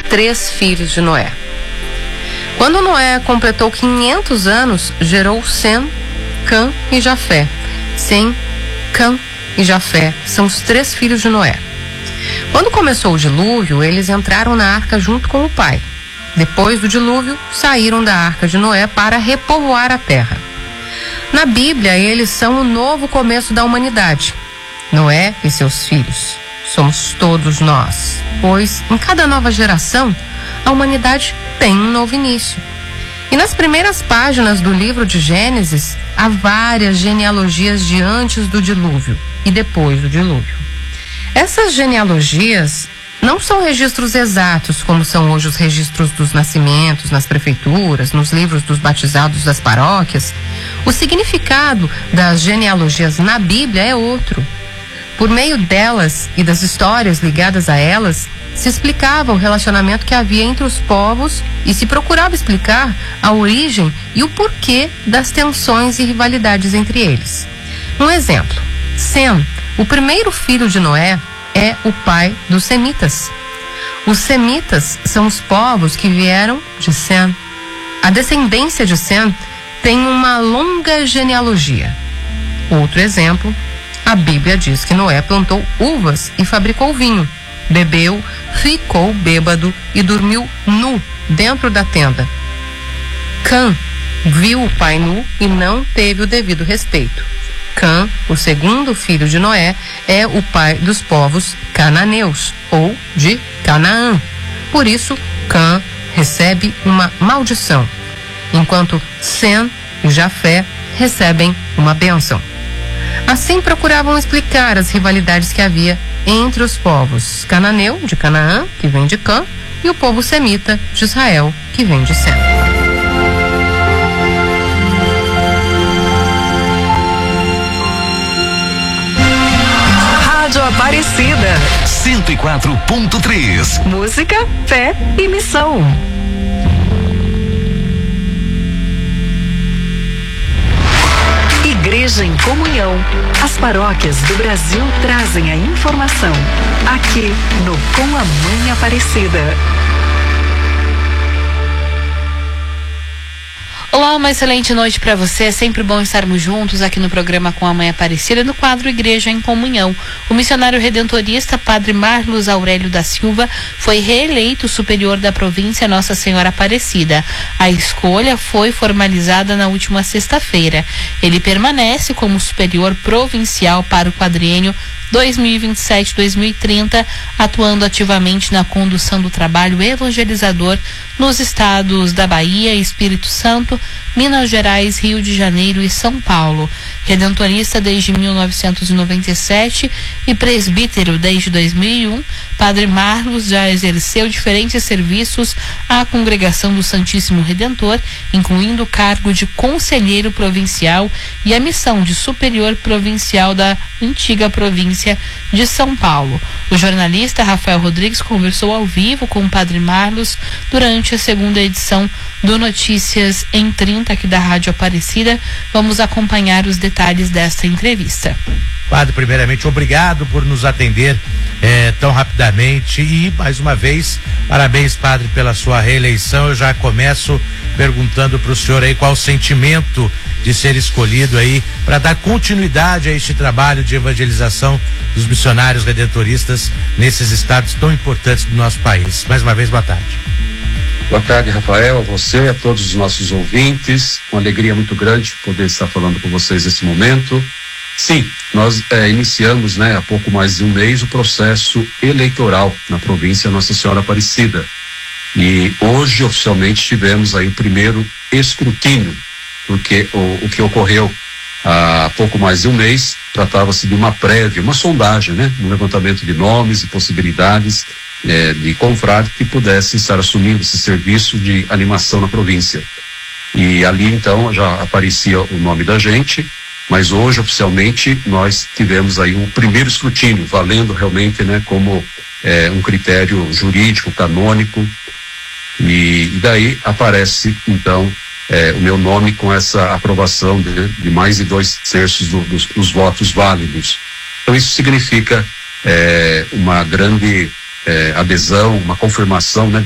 3 filhos de Noé. Quando Noé completou 500 anos, gerou Sem, Cã e Jafé. Sem, Cã e Jafé são os 3 filhos de Noé. Quando começou o dilúvio, eles entraram na arca junto com o pai. Depois do dilúvio, saíram da arca de Noé para repovoar a terra. Na Bíblia, eles são o novo começo da humanidade. Noé e seus filhos. Somos todos nós, pois em cada nova geração, a humanidade tem um novo início. E nas primeiras páginas do livro de Gênesis, há várias genealogias de antes do dilúvio e depois do dilúvio. Essas genealogias não são registros exatos, como são hoje os registros dos nascimentos nas prefeituras, nos livros dos batizados das paróquias. O significado das genealogias na Bíblia é outro. Por meio delas e das histórias ligadas a elas, se explicava o relacionamento que havia entre os povos e se procurava explicar a origem e o porquê das tensões e rivalidades entre eles. Um exemplo: Sem, o primeiro filho de Noé, é o pai dos semitas. Os semitas são os povos que vieram de Sem. A descendência de Sem tem uma longa genealogia. Outro exemplo: a Bíblia diz que Noé plantou uvas e fabricou vinho, bebeu, ficou bêbado e dormiu nu dentro da tenda. Cã viu o pai nu e não teve o devido respeito. Cã, o segundo filho de Noé, é o pai dos povos cananeus, ou de Canaã. Por isso, Cã recebe uma maldição, enquanto Sem e Jafé recebem uma bênção. Assim procuravam explicar as rivalidades que havia entre os povos cananeu, de Canaã, que vem de Cã, e o povo semita, de Israel, que vem de Sem. Rádio Aparecida 104.3. Música, fé e missão. Igreja em Comunhão. As paróquias do Brasil trazem a informação aqui no Com a Mãe Aparecida. Olá, uma excelente noite para você. É sempre bom estarmos juntos aqui no programa Com a Mãe Aparecida, no quadro Igreja em Comunhão. O missionário redentorista Padre Marlos Aurélio da Silva foi reeleito superior da província Nossa Senhora Aparecida. A escolha foi formalizada na última sexta-feira. Ele permanece como superior provincial para o quadriênio 2027-2030, atuando ativamente na condução do trabalho evangelizador nos estados da Bahia, Espírito Santo, Minas Gerais, Rio de Janeiro e São Paulo. Redentorista desde 1997 e presbítero desde 2001, Padre Marlos já exerceu diferentes serviços à Congregação do Santíssimo Redentor, incluindo o cargo de conselheiro provincial e a missão de superior provincial da antiga província de São Paulo. O jornalista Rafael Rodrigues conversou ao vivo com o Padre Marlos durante a segunda edição do Notícias em 30 aqui da Rádio Aparecida. Vamos acompanhar os detalhes desta entrevista. Padre, primeiramente, obrigado por nos atender tão rapidamente e, mais uma vez, parabéns, Padre, pela sua reeleição. Eu já começo perguntando para o senhor aí qual o sentimento de ser escolhido aí para dar continuidade a este trabalho de evangelização dos missionários redentoristas nesses estados tão importantes do nosso país. Mais uma vez, boa tarde. Boa tarde, Rafael, a você, a todos os nossos ouvintes. Uma alegria muito grande poder estar falando com vocês nesse momento. Sim, nós iniciamos, há pouco mais de um mês, o processo eleitoral na província Nossa Senhora Aparecida. E hoje, oficialmente, tivemos aí o primeiro escrutínio, porque o que ocorreu há pouco mais de um mês tratava-se de uma prévia, uma sondagem, um levantamento de nomes e possibilidades de confrades que pudessem estar assumindo esse serviço de animação na província. E ali, então, já aparecia o nome da gente, mas hoje, oficialmente, nós tivemos aí um primeiro escrutínio, valendo realmente, como um critério jurídico, canônico, e daí aparece, então, o meu nome com essa aprovação de mais de 2/3 dos votos válidos. Então, isso significa uma grande adesão, uma confirmação,